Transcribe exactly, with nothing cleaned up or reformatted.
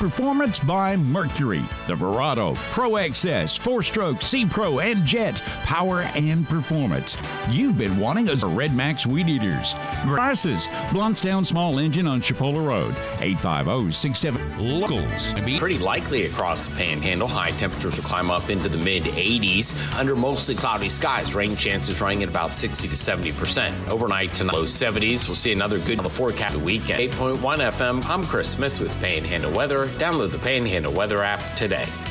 Performance by Mercury. The Verado, Pro X S, four-stroke, C-Pro, and Jet. Power and performance. You've been wanting a Red Max Weed Eaters. Prices. Blountstown Small Engine on Chipola Road. eight five zero, six seven. Locals. Pretty likely across the Panhandle. High temperatures will climb up into the mid eighties under mostly cloudy skies. Rain chances running at about sixty to seventy percent. Overnight tonight, low seventies. We'll see another good forecast of the weekend. eight point one F M. I'm Chris Smith with Panhandle Weather. Download the Panhandle Weather app today.